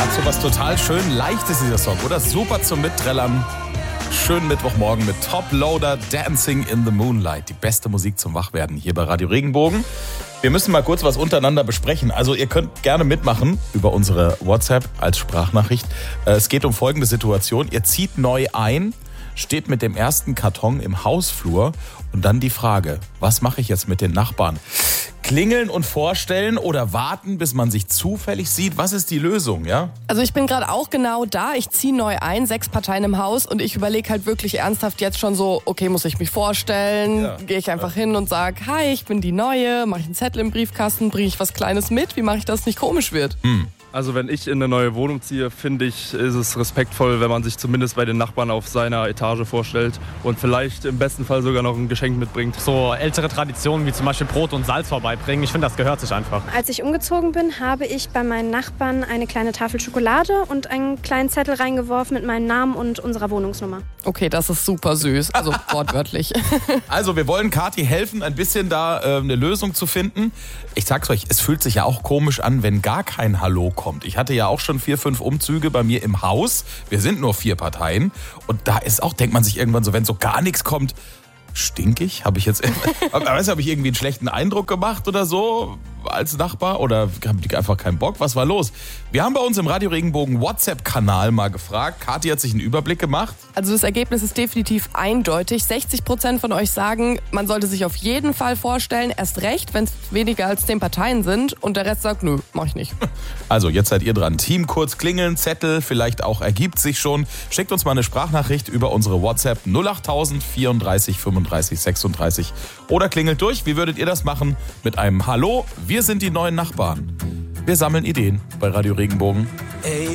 hat sowas total schön Leichtes, dieser Song, oder? Super zum Mitträllern. Schönen Mittwochmorgen mit Top Loader, Dancing in the Moonlight. Die beste Musik zum Wachwerden hier bei Radio Regenbogen. Wir müssen mal kurz was untereinander besprechen. Also ihr könnt gerne mitmachen über unsere WhatsApp als Sprachnachricht. Es geht um folgende Situation. Ihr zieht neu ein, steht mit dem ersten Karton im Hausflur und dann die Frage, was mache ich jetzt mit den Nachbarn? Klingeln und vorstellen oder warten, bis man sich zufällig sieht? Was ist die Lösung, ja? Also ich bin gerade auch genau da. Ich ziehe neu ein, 6 Parteien im Haus und ich überlege halt wirklich ernsthaft jetzt schon so, okay, muss ich mich vorstellen? Ja. Gehe ich einfach hin und sage, hi, ich bin die Neue, mache ich einen Zettel im Briefkasten, bringe ich was Kleines mit? Wie mache ich, dass es nicht komisch wird? Also wenn ich in eine neue Wohnung ziehe, finde ich, ist es respektvoll, wenn man sich zumindest bei den Nachbarn auf seiner Etage vorstellt und vielleicht im besten Fall sogar noch ein Geschenk mitbringt. So ältere Traditionen wie zum Beispiel Brot und Salz vorbeibringen, ich finde, das gehört sich einfach. Als ich umgezogen bin, habe ich bei meinen Nachbarn eine kleine Tafel Schokolade und einen kleinen Zettel reingeworfen mit meinem Namen und unserer Wohnungsnummer. Okay, das ist super süß, also wortwörtlich. Also wir wollen Kathi helfen, ein bisschen da eine Lösung zu finden. Ich sag's euch, es fühlt sich ja auch komisch an, wenn gar kein Hallo kommt. Ich hatte ja auch schon 4, 5 Umzüge bei mir im Haus. Wir sind nur 4 Parteien. Und da ist auch, denkt man sich irgendwann so, wenn so gar nichts kommt, stinkig? Habe ich irgendwie einen schlechten Eindruck gemacht oder so als Nachbar? Oder haben die einfach keinen Bock? Was war los? Wir haben bei uns im Radio Regenbogen WhatsApp-Kanal mal gefragt. Kathi hat sich einen Überblick gemacht. Also das Ergebnis ist definitiv eindeutig. 60% von euch sagen, man sollte sich auf jeden Fall vorstellen, erst recht, wenn es weniger als 10 Parteien sind. Und der Rest sagt, nö, mach ich nicht. Also jetzt seid ihr dran. Team kurz klingeln, Zettel, vielleicht auch ergibt sich schon. Schickt uns mal eine Sprachnachricht über unsere WhatsApp 08000 34 35 36 oder klingelt durch. Wie würdet ihr das machen? Mit einem Hallo, wir sind die neuen Nachbarn. Wir sammeln Ideen bei Radio Regenbogen. Ey,